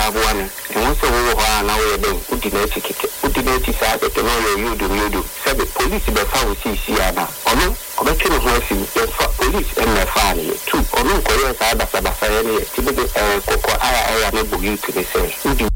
one. And once we were now we do udinati sa ke no yudu said the police be fa we see ana ono obetwe no ho asi police and na fa ni two ono ko ye sa basa ye ti be koko aya no bugi to the say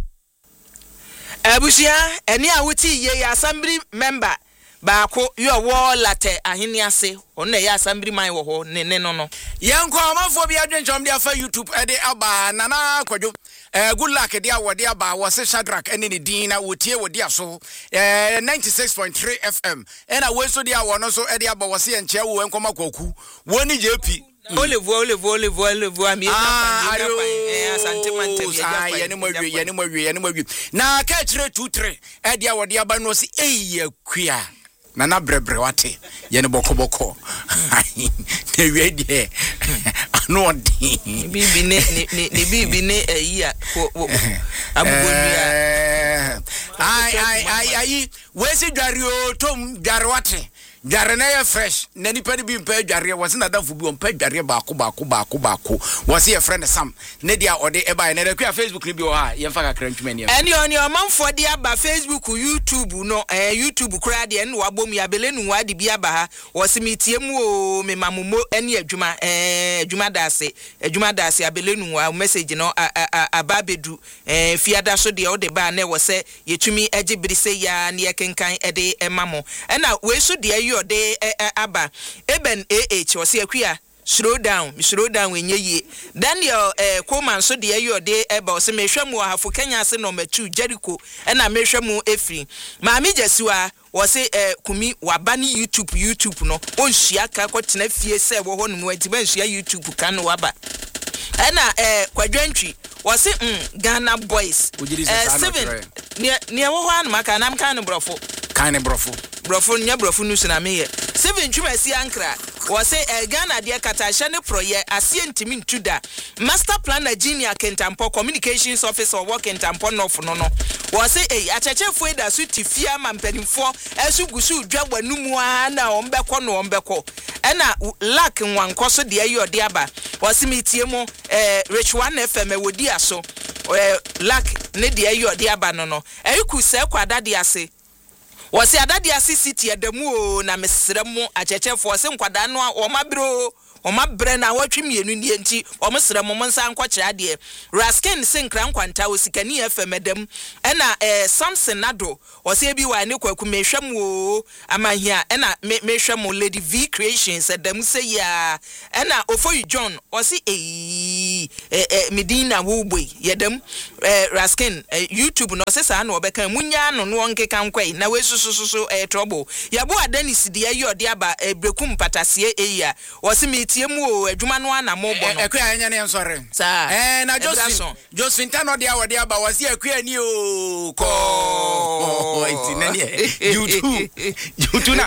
abusia eni awuti ye assembly member baako yo wo late ahini ase ono ye assembly man wo ho ne no yanko amafo bi adwenchom de afa YouTube e de aba nana kwadwo good luck dia wo de aba wo se Shadrack ene ne din na wotie wo dia so 96.3 FM ena we so dia wo no so e de aba wo se enche wo enkoma kwaku woni JP Olive ami asante mante yani mo wi na ka kire 23 e dia wo de aba no se kwia nana brebre wate yene boko ne wi de ano di bibi ne iya abugomia ai we se dwario tom dwarwate dware na ye fresh na nipa bi mpa dware wose na dafu bi mpa dware baako wose ye friend Sam ne dia ode e ba na rekua Facebook ni bi o ha ye mfa kakra ntwumani eni oni omanfo de aba Facebook YouTube no YouTube kura de en wabom ya belenu wadi bi aba ha wose mitie mu o memamumo eni adwuma dase abelenu wa message no ababedu fiada so de ode ba na wose yetumi agibrise ya ne kenkan ede emamo na we so de de aba eben wose akua slow down wenye ye Daniel Coleman so de de eba wose mehwemu ahafo Kenya se number 2 Jericho na mehwemu efri maami jesiwa wose kumi wabani YouTube no onhia ka kwotena fie se wo ho no atiba nhia YouTube kan waba na kwadwantwi wose Ghana boys 7 ne wo ho an maka nam kan brofo nya brofo nusu na meye 7 twumasi ankra wose Ghana de katasha ne proye asie ntimi ntuda master planner Junior Kentampo communications officer work Kentampo no wose achechefo eda so tifia mampanimfo esugusu dwagba numu na ombeko no ombeko na lack nwanko so de ayo de aba wose mitie mu Rich 1 FM wodi aso lack ne de ayo de aba no eyiku se kwada de ase wose adade asisiti adamu o na mesremu achechefo wose nkwada no omabre na watwemienu ni enti omsremu monsa nkokira de Raskin sinkra nkwanta osikani FM adam na Samson Nado wose bi wa ne kwaku mehwem o amahia na mehwem Lady V Creations adam se ya na Ofoyi John wose Medina woboi yedam Raskin YouTube no sesa na obeka munya no no nkeka nkwai na we sususu trouble yabo Adenis de ayi ode aba brekum patasie eya wose metiemu o adwuma no ana mo bo no ekwa anya ne nsore na Josephine Tano de awode aba wose ekwa ni o ko itinani YouTube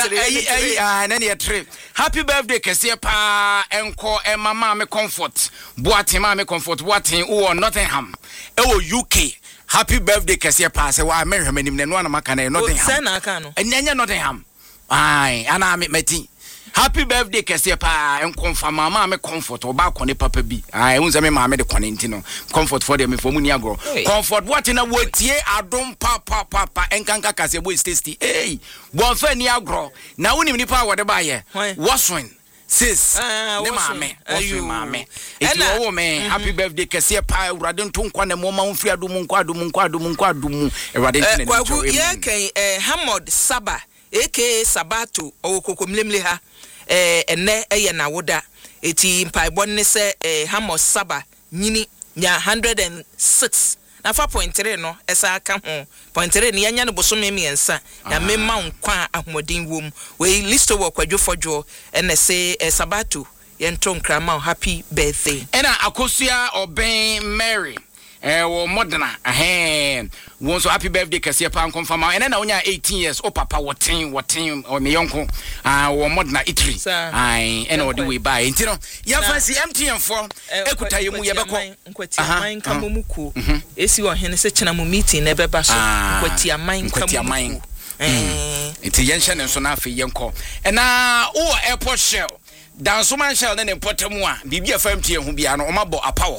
na na trip happy birthday kese pa enko mama me comfort boatin mama me comfort boatin o Nottingham UK happy birthday kese pa se wa mehwemanim ne no na maka na Nottingham se na aka no enye Nottingham ai ana meti happy birthday kese pa enko mama me comfort oba kone papa bi ai unza me mama de kone ntino comfort for them for muni agro comfort boatin na wotie adom papa enkanka kase boy tasty bonfa ni agro na unim nipa wode ba ye waswin sis ne mame eti wo me happy birthday kese pa urade ntonkwa na mo ma mfri adum nkwa urade ntine kwaku ye kan Hamod Saba aka Sabato okokomlemle ha enne eye na woda eti mpaibon ne se Hamod Saba nyini nya 106 na 4.3 no esa aka ho 0.3 ne nya ne bosome miensa ya memma nkwa ahomodin wom we listo wo kwadwofodwo ene se Sabato yento nkrama happy birthday ena akosua oben Mary wo modena won so happy birthday kase pa confirm ena na onya 18 years o papa wotin o me yonko wo modena itri ai ena odi we buy ntino ya fancy MTN for ekuta yemu ye beko nkwati aman kamomuku esi wo hene se chena mu meeting na beba so nkwati aman kamomuku enti yenhye ne so na afi yenko ena o airport shell dan so man shell ne potamu a bibia FMTN hu bia no o mabo apa wo ho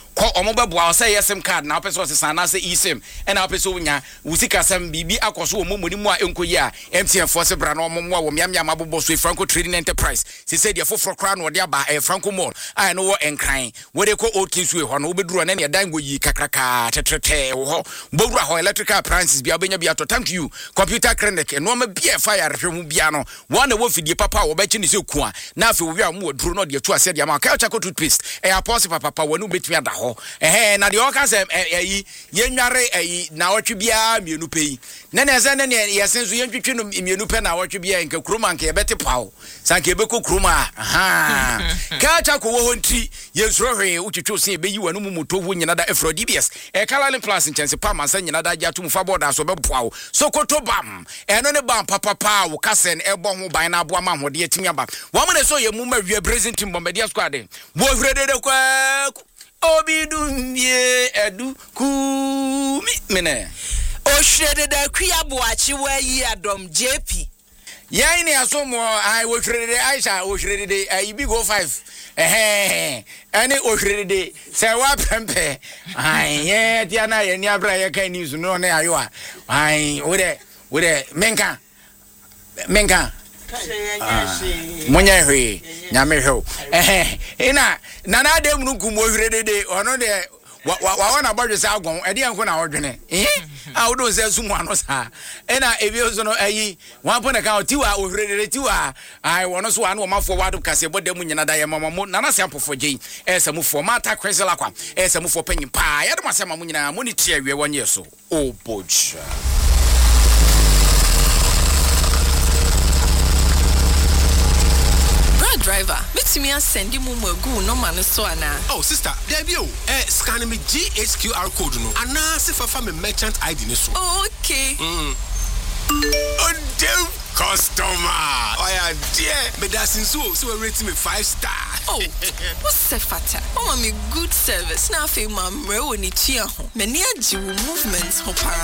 ko omobeboa say sim card na opeso sesana say eSIM e na opeso nya wusika sam bibi akoso wo momoni mu a enkoyi a MTN force bra na omomwa wo miamia mabobo so Franco Trading Enterprise se say de foforo kra na ode aba Franco Mall ai no wo enkran wo de ko Old Kingsway ho no wo beduru na ne dan go yi kakraka tetrete wo ho bowura ho electrical appliances bia obenya bia to thank you computer clinic no ma bia fire rehwe mu bia no one wo fidie papa wo bechi ne se ku a na afi wo wi mu duru no de tu ase de ma ka cha ko toothpaste e apose papa wo no betumi ada ho na de o ka se yi yenware na otwe bia mienu pei na na ze na ne yesenso yentwetwe no mienu pe na otwe bia nka kroma nka yebete pawo sanka ebeko kroma ka cha ko wo ho nti yensuro hwe utwetwe se be yi wanu mu moto ho nyina da efro DBS Kalale Plus nchance pa mansa nyina da ja tum fa boda so be poawo Sokoto bam eno ne bam papa wo kasen ebo ho ban na aboa ma hode atimi aba wo mo ne so ye mu ma wie present team bombedia squad wo hwredede kwa obidumie edu ku mene o hwredede kwia boachi wa yi adom JP yayi ne asomo ai wo hwredede Aisha wo hwredede ibi go 5 ene o hwredede se wa pempe ai ye dia na ye ni abra ye kan news no ne ayo a ai wo de menka Munya hwe nyame hwe ina nana de mu nkum ohredede ono de wa na bodwe sa agon ede enko na odwene a wo do se sumu ano sa ina ebi ozo no ayi wan po na ka tiwa ohredede tiwa ai wono so anu mafo wado kase bodde mu nyina da ye mama nana se apofo gei ese mu fo mata kwesela kwa ese mu fo panyin pa ya de masema mu nyina mu ni tie awie wonye so o bocha driver, me send you mugu no man so ana. Oh sister, there be scan me GHQR code no. Ana se fa me merchant ID ne so. Oh, okay. Oh damn customer. Oh yeah, dear. Me da since so we rate me 5 star. Oh, what's se fata? Oh, me good service. Na fe ma mre woni tua ho. Me ni agi movements ho para.